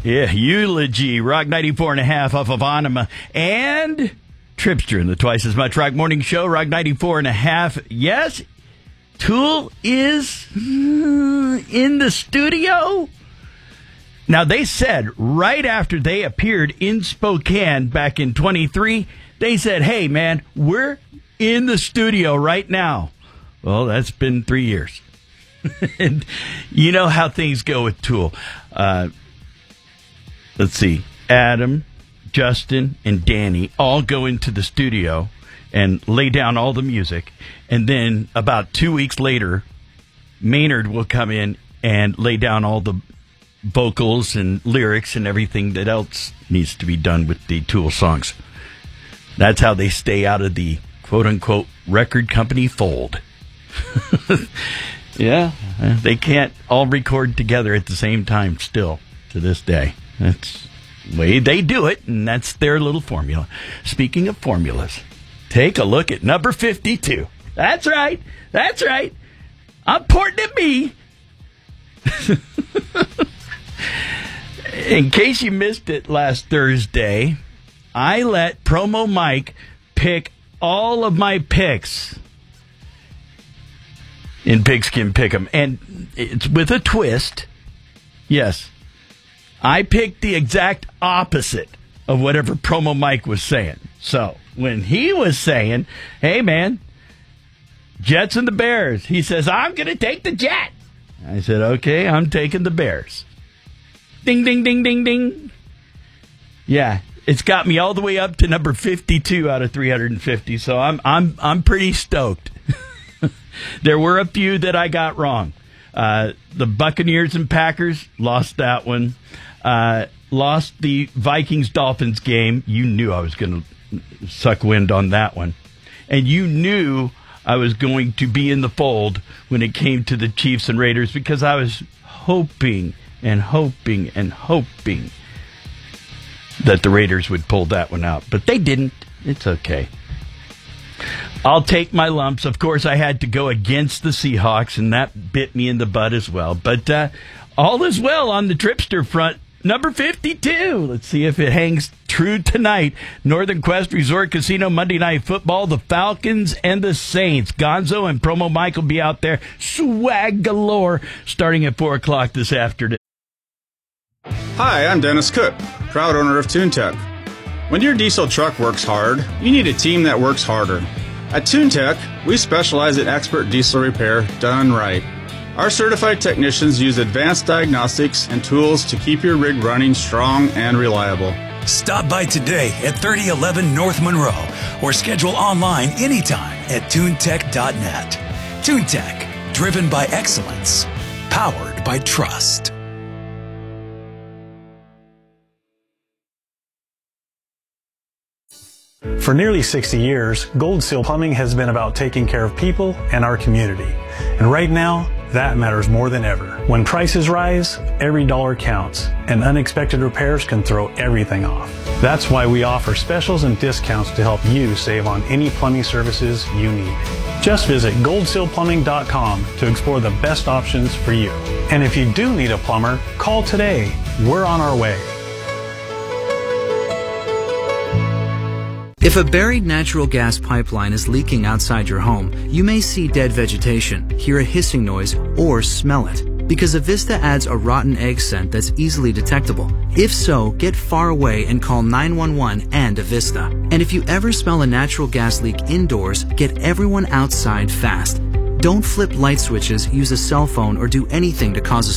Yeah, Eulogy, Rock 94.5 off of Anima, and Tripster in the Twice as Much Rock Morning Show, Rock 94.5. Yes, Tool is in the studio. Now, they said right after they appeared in Spokane back in 23, they said, hey, man, we're in the studio right now. Well, that's been 3 years. And you know how things go with Tool. Let's see. Adam, Justin, and Danny all go into the studio and lay down all the music. And then about 2 weeks later, Maynard will come in and lay down all the vocals and lyrics and everything that else needs to be done with the Tool songs. That's how they stay out of the quote-unquote record company fold. Yeah, they can't all record together at the same time still to this day. That's the way they do it, and that's their little formula. Speaking of formulas, take a look at number 52. That's right. That's right. I'm pointing at me. In case you missed it last Thursday, I let Promo Mike pick all of my picks in Pigskin Pick'em, and it's with a twist. Yes, I picked the exact opposite of whatever Promo Mike was saying. So when he was saying, hey man, Jets and the Bears, he says, I'm going to take the Jet. I said, okay, I'm taking the Bears. Ding, ding, ding, ding, ding. Yeah, it's got me all the way up to number 52 out of 350, so I'm pretty stoked. There were a few that I got wrong. The Buccaneers and Packers, lost that one. Lost the Vikings-Dolphins game. You knew I was going to suck wind on that one. And you knew I was going to be in the fold when it came to the Chiefs and Raiders, because I was hoping and hoping and hoping that the Raiders would pull that one out. But they didn't. It's okay. I'll take my lumps. Of course, I had to go against the Seahawks, and that bit me in the butt as well. But all is well on the Tripster front. Number 52. Let's see if it hangs true tonight. Northern Quest Resort Casino, Monday Night Football, the Falcons and the Saints. Gonzo and Promo Mike will be out there. Swag galore starting at 4 o'clock this afternoon. Hi, I'm Dennis Cook, proud owner of TuneTech. When your diesel truck works hard, you need a team that works harder. At TuneTech, we specialize in expert diesel repair done right. Our certified technicians use advanced diagnostics and tools to keep your rig running strong and reliable. Stop by today at 3011 North Monroe or schedule online anytime at TuneTech.net. TuneTech, driven by excellence, powered by trust. For nearly 60 years, Gold Seal Plumbing has been about taking care of people and our community. And right now, that matters more than ever. When prices rise, every dollar counts, and unexpected repairs can throw everything off. That's why we offer specials and discounts to help you save on any plumbing services you need. Just visit goldsealplumbing.com to explore the best options for you. And if you do need a plumber, call today. We're on our way. If a buried natural gas pipeline is leaking outside your home, you may see dead vegetation, hear a hissing noise, or smell it. Because Avista adds a rotten egg scent that's easily detectable. If so, get far away and call 911 and Avista. And if you ever smell a natural gas leak indoors, get everyone outside fast. Don't flip light switches, use a cell phone, or do anything to cause a